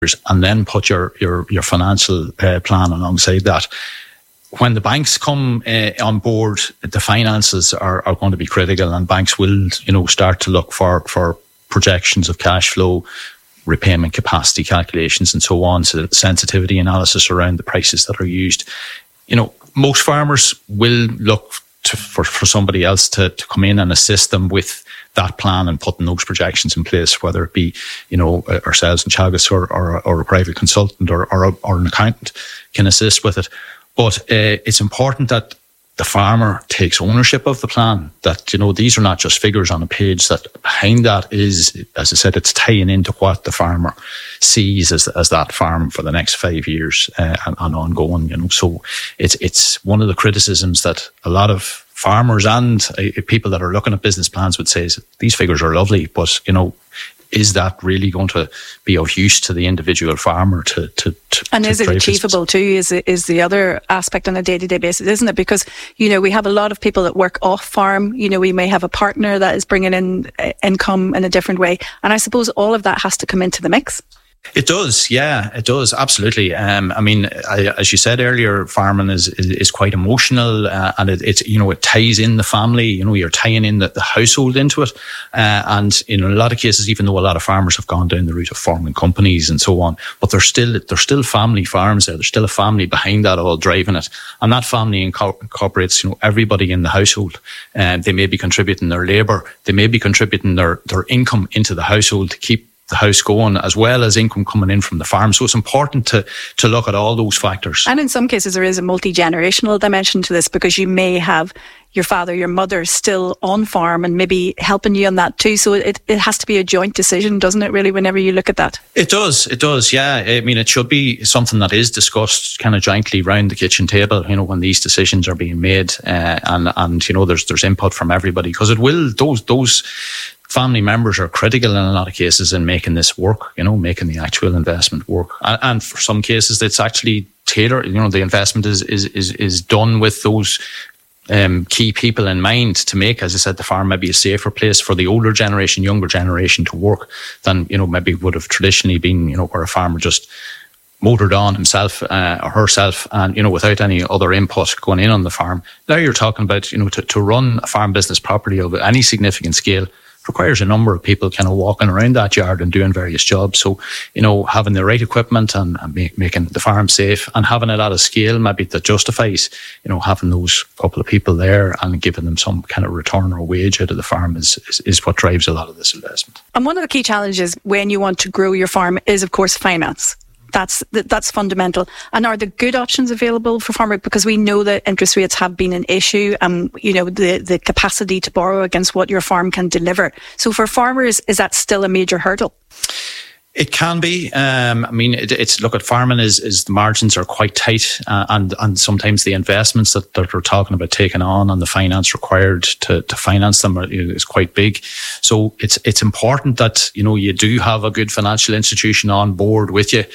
and then put your financial plan alongside that. When the banks come on board, the finances are going to be critical, and banks will, start to look for projections of cash flow, repayment capacity calculations, and so on. So sensitivity analysis around the prices that are used. Most farmers will look for somebody else to come in and assist them with that plan and putting those projections in place, whether it be, ourselves in Teagasc or a private consultant or an accountant can assist with it. But it's important that the farmer takes ownership of the plan, that, these are not just figures on a page, that behind that is, as I said, it's tying into what the farmer sees as that farm for the next 5 years and ongoing, So it's one of the criticisms that a lot of farmers and people that are looking at business plans would say is these figures are lovely, but, is that really going to be of use to the individual farmer and is it achievable too is the other aspect on a day-to-day basis, isn't it? Because we have a lot of people that work off farm. We may have a partner that is bringing in income in a different way, and I suppose all of that has to come into the mix. It does, yeah, it does, absolutely. As you said earlier, farming is quite emotional, and it ties in the family. You're tying in the household into it, and in a lot of cases, even though a lot of farmers have gone down the route of forming companies and so on, but there's still family farms there. There's still a family behind that all driving it, and that family incorporates everybody in the household. They may be contributing their labour, they may be contributing their income into the household to keep the house going, as well as income coming in from the farm. So it's important to look at all those factors. And in some cases there is a multi-generational dimension to this, because you may have your father, your mother still on farm and maybe helping you on that too. So it has to be a joint decision, doesn't it, really, whenever you look at that? It does, yeah. It should be something that is discussed kind of jointly round the kitchen table, when these decisions are being made, and there's input from everybody, because it will, those family members are critical in a lot of cases in making this work, making the actual investment work. And for some cases, it's actually tailored, the investment is done with those key people in mind to make, as I said, the farm maybe a safer place for the older generation, younger generation to work than, maybe would have traditionally been, where a farmer just motored on himself or herself and, without any other input going in on the farm. Now you're talking about, to run a farm business properly of any significant scale requires a number of people kind of walking around that yard and doing various jobs. So, having the right equipment and making the farm safe and having it at a scale maybe that justifies, having those couple of people there and giving them some kind of return or wage out of the farm is what drives a lot of this investment. And one of the key challenges when you want to grow your farm is, of course, finance. That's fundamental. And are there good options available for farmers? Because we know that interest rates have been an issue, the capacity to borrow against what your farm can deliver. So for farmers, is that still a major hurdle? It can be. Look at farming is the margins are quite tight, and sometimes the investments that we're talking about taking on and the finance required to finance them is quite big. So it's important that you do have a good financial institution on board with you,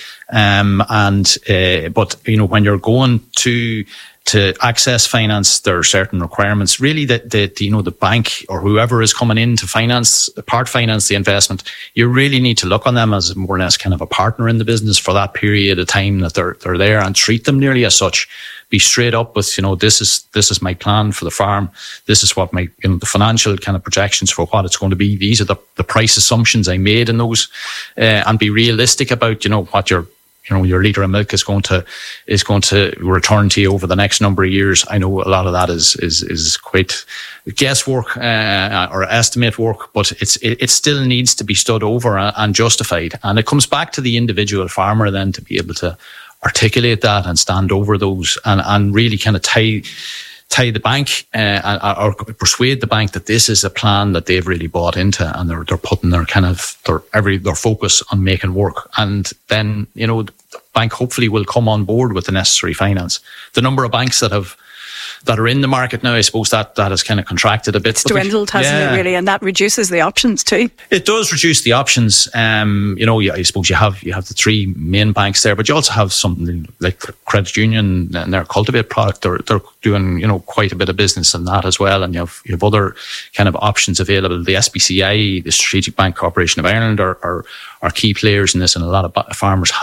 but when you're going to access finance, there are certain requirements. Really, that the bank or whoever is coming in to finance the investment, you really need to look on them as more or less kind of a partner in the business for that period of time that they're there, and treat them nearly as such. Be straight up with, this is my plan for the farm. This is what my, the financial kind of projections for what it's going to be. These are the price assumptions I made in those, and be realistic about, what your litre of milk is going to return to you over the next number of years. I know a lot of that is quite guesswork or estimate work, but it still needs to be stood over and justified. And it comes back to the individual farmer then to be able to articulate that and stand over those and really kind of tie the bank or persuade the bank that this is a plan that they've really bought into, and they're putting their focus on making work. And then, the bank hopefully will come on board with the necessary finance. The number of banks that are in the market now, I suppose that has kind of contracted a bit. It's dwindled, hasn't it, really? And that reduces the options too. It does reduce the options. I suppose you have the three main banks there, but you also have something like Credit Union and their Cultivate product. They're doing, quite a bit of business in that as well. And you have other kind of options available. The SBCI, the Strategic Bank Corporation of Ireland are key players in this, and a lot of farmers